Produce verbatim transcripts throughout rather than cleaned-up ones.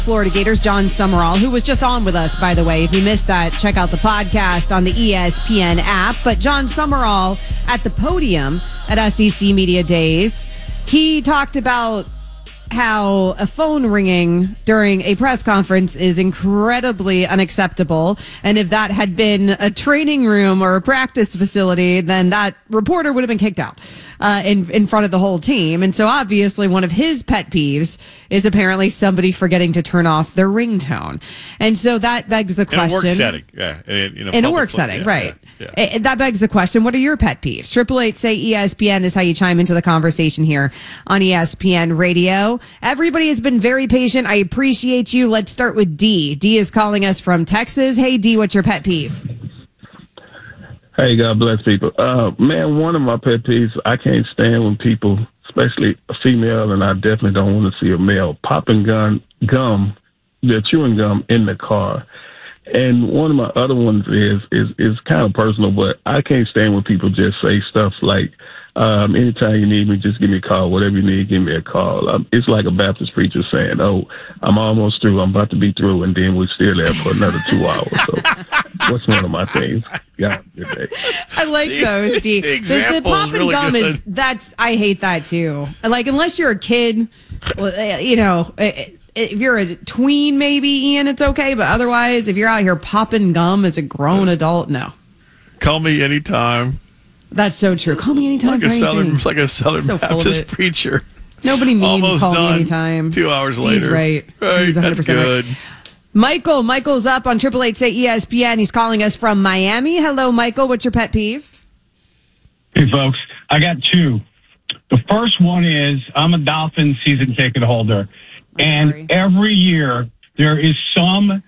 Florida Gators, John Summerall, who was just on with us, by the way. If you missed that, check out the podcast on the E S P N app. But John Summerall at the podium at S E C Media Days, he talked about how a phone ringing during a press conference is incredibly unacceptable. And if that had been a training room or a practice facility, then that reporter would have been kicked out uh, in, in front of the whole team. And so obviously one of his pet peeves is apparently somebody forgetting to turn off their ringtone. And so that begs the question. In a work setting. Yeah. In, in a, in a work place, setting, yeah, right. Yeah, yeah. That begs the question, what are your pet peeves? Triple eight say E S P N is how you chime into the conversation here on E S P N Radio. Everybody has been very patient. I appreciate you. Let's start with D. D is calling us from Texas. Hey, D, what's your pet peeve? Hey, God bless people. Uh, man, one of my pet peeves, I can't stand when people, especially a female, and I definitely don't want to see a male, popping gun, gum, they're chewing gum in the car. And one of my other ones is, is, is kind of personal, but I can't stand when people just say stuff like, um, anytime you need me, just give me a call. Whatever you need, give me a call. Um, it's like a Baptist preacher saying, oh, I'm almost through. I'm about to be through. And then we're still there for another two hours. So what's one of my things? Yeah, good day. I like those, D. The, the pop and really gum good. is, that's, I hate that too. Like, unless you're a kid, you know, it, if you're a tween, maybe, Ian, it's okay. But otherwise, if you're out here popping gum as a grown adult, no. Call me anytime. That's so true. Call me anytime. Like a southern, like a Southern so Baptist preacher. Nobody means Almost call done. me anytime. Two hours later. He's right. Right, He's one hundred percent that's good. Right. Michael, Michael's up on Triple Eight Say E S P N. He's calling us from Miami. Hello, Michael. What's your pet peeve? Hey, folks. I got two. The first one is I'm a Dolphins season ticket holder. I'm and sorry. every year there is some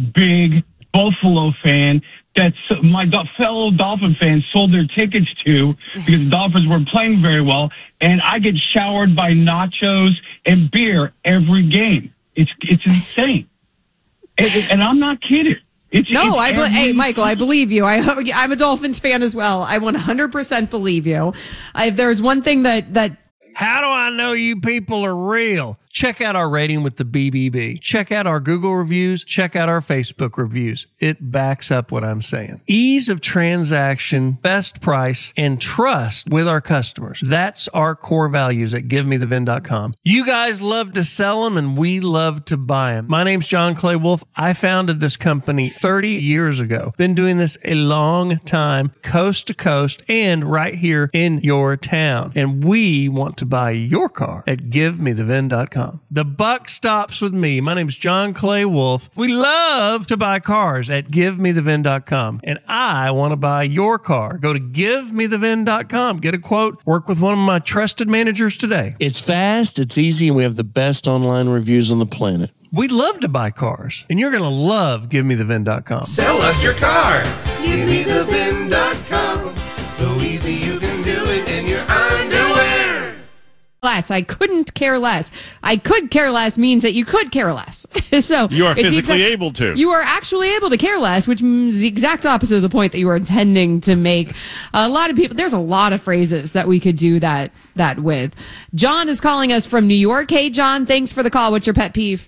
big Buffalo fan that my fellow Dolphin fans sold their tickets to because the Dolphins weren't playing very well. And I get showered by nachos and beer every game. It's it's insane. and, and I'm not kidding. It's, no, it's I be- every- hey, Michael, I believe you. I, I'm a Dolphins fan as well. I one hundred percent believe you. I, if there's one thing that, that How do I know you people are real? Check out our rating with the B B B. Check out our Google reviews. Check out our Facebook reviews. It backs up what I'm saying. Ease of transaction, best price, and trust with our customers. That's our core values at give me the vin dot com. You guys love to sell them, and we love to buy them. My name's John Clay Wolf. I founded this company thirty years ago. Been doing this a long time, coast to coast, and right here in your town. And we want to buy your car at give me the vin dot com. The buck stops with me. My name's John Clay Wolf. We love to buy cars at give me the vin dot com. And I want to buy your car. Go to give me the vin dot com. Get a quote. Work with one of my trusted managers today. It's fast, it's easy, and we have the best online reviews on the planet. We love to buy cars. And you're going to love give me the vin dot com. Sell us your car. give me the vin dot com. So easy you can do it in your underwear. less. I couldn't care less. I could care less means that you could care less. So you are it's the physically exact- able to. You are actually able to care less, which is the exact opposite of the point that you were intending to make. A lot of people, there's a lot of phrases that we could do that that with. John is calling us from New York. Hey, John, thanks for the call. What's your pet peeve?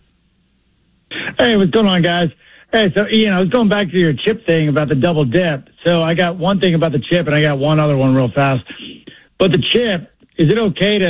Hey, what's going on, guys? Hey, so, Ian, I was going back to your chip thing about the double dip. So I got one thing about the chip, and I got one other one real fast. But the chip, is it okay to